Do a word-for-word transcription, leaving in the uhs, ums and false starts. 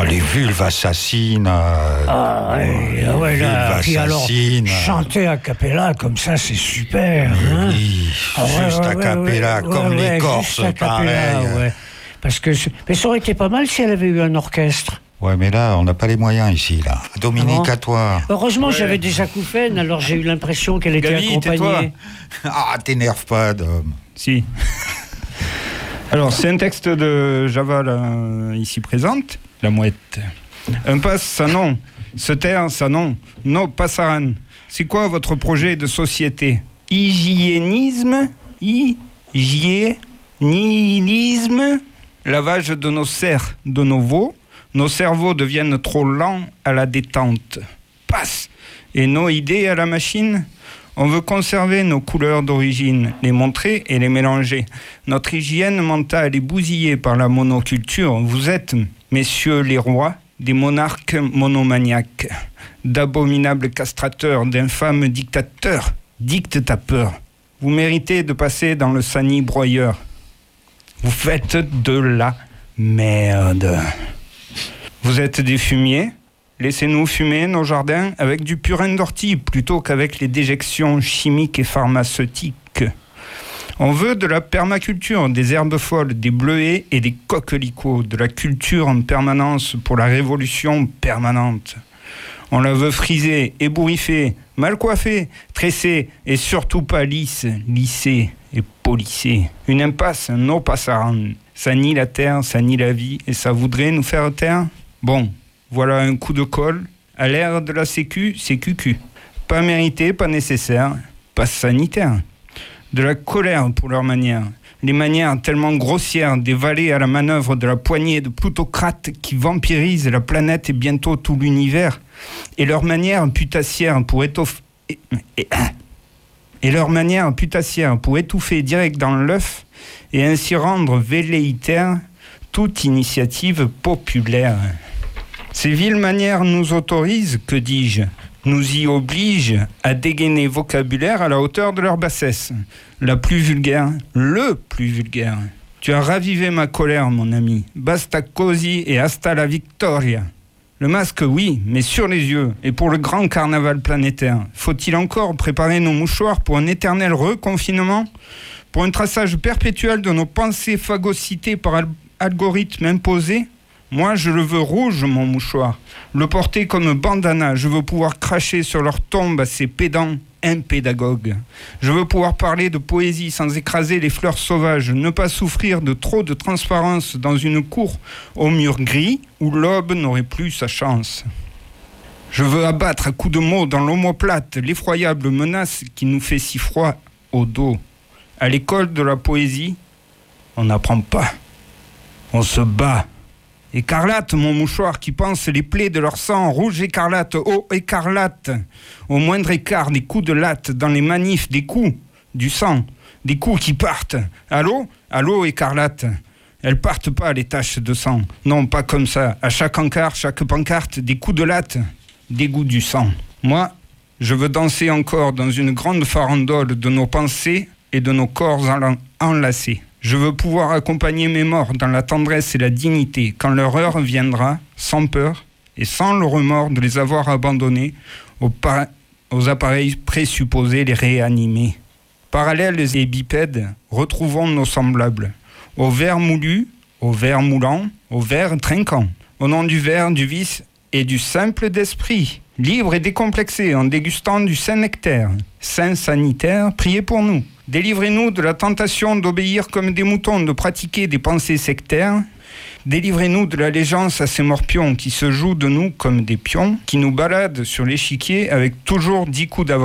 les vulves assassines. Euh, ah, ouais, les ouais, là, vulves puis alors, assassines. chanter a cappella comme ça, c'est super. Hein oui, ah, ouais, juste ouais, a cappella, ouais, comme ouais, les ouais, Corses, juste a cappella, pareil. Ouais. Parce que, mais ça aurait été pas mal si elle avait eu un orchestre. Ouais, mais là, on n'a pas les moyens ici, là. Dominique, ah bon à toi. Heureusement, ouais. j'avais des acouphènes, alors j'ai eu l'impression qu'elle était Gaby, accompagnée. Ah, t'énerve pas, Dom. Si. Alors, c'est un texte de Java, là, ici présente, la mouette. Un passe, ça non. Se taire, ça non. No passaran. C'est quoi votre projet de société? Hygiénisme? Hygiénisme? Lavage de nos cerfs, de nos veaux. Nos cerveaux deviennent trop lents à la détente. Passe. Et nos idées à la machine? On veut conserver nos couleurs d'origine, les montrer et les mélanger. Notre hygiène mentale est bousillée par la monoculture. Vous êtes, messieurs les rois, des monarques monomaniaques, d'abominables castrateurs, d'infâmes dictateurs. Dicte ta peur. Vous méritez de passer dans le sani broyeur. Vous faites de la merde. Vous êtes des fumiers. Laissez-nous fumer nos jardins avec du purin d'ortie plutôt qu'avec les déjections chimiques et pharmaceutiques. On veut de la permaculture, des herbes folles, des bleuets et des coquelicots, de la culture en permanence pour la révolution permanente. On la veut frisée, ébouriffée, mal coiffée, tressée et surtout pas lisse, lissée et polissée. Une impasse, no passaran. Ça nie la terre, ça nie la vie et ça voudrait nous faire taire? Bon. Voilà un coup de colle. À l'ère de la sécu, c'est cucu. Pas mérité, pas nécessaire, pas sanitaire. De la colère pour leurs manières. Les manières tellement grossières dévalées à la manœuvre de la poignée de plutocrates qui vampirisent la planète et bientôt tout l'univers. Et leurs manières putassières pour étoffer... Et, et, et leurs manières putassières pour étouffer direct dans l'œuf et ainsi rendre velléitaire toute initiative populaire. Ces viles manières nous autorisent, que dis-je, nous y obligent à dégainer vocabulaire à la hauteur de leur bassesse. La plus vulgaire, le plus vulgaire. Tu as ravivé ma colère, mon ami. Basta così et hasta la victoria. Le masque, oui, mais sur les yeux, et pour le grand carnaval planétaire. Faut-il encore préparer nos mouchoirs pour un éternel reconfinement? Pour un traçage perpétuel de nos pensées phagocytées par al- algorithmes imposés? Moi, je le veux rouge, mon mouchoir. Le porter comme bandana. Je veux pouvoir cracher sur leur tombe à ces pédants impédagogues. Je veux pouvoir parler de poésie sans écraser les fleurs sauvages. Ne pas souffrir de trop de transparence dans une cour aux murs gris où l'aube n'aurait plus sa chance. Je veux abattre à coups de mots dans l'omoplate l'effroyable menace qui nous fait si froid au dos. À l'école de la poésie, on n'apprend pas. On se bat. Écarlate, mon mouchoir qui pense les plaies de leur sang, rouge écarlate, oh écarlate, au moindre écart des coups de latte, dans les manifs, des coups, du sang, des coups qui partent. Allô, allô écarlate. Elles partent pas les taches de sang, non pas comme ça, à chaque encart, chaque pancarte, des coups de latte, des goûts du sang. Moi, je veux danser encore dans une grande farandole de nos pensées et de nos corps enlacés. Je veux pouvoir accompagner mes morts dans la tendresse et la dignité quand leur heure viendra, sans peur et sans le remords de les avoir abandonnés aux, para- aux appareils présupposés les réanimer. Parallèles et bipèdes, retrouvons nos semblables. Au verre moulu, au verre moulant, au verre trinquant. Au nom du verre, du vice et du simple d'esprit. Libre et décomplexé en dégustant du saint nectaire. Saint sanitaire, priez pour nous. Délivrez-nous de la tentation d'obéir comme des moutons, de pratiquer des pensées sectaires. Délivrez-nous de l'allégeance à ces morpions qui se jouent de nous comme des pions, qui nous baladent sur l'échiquier avec toujours dix coups d'avance.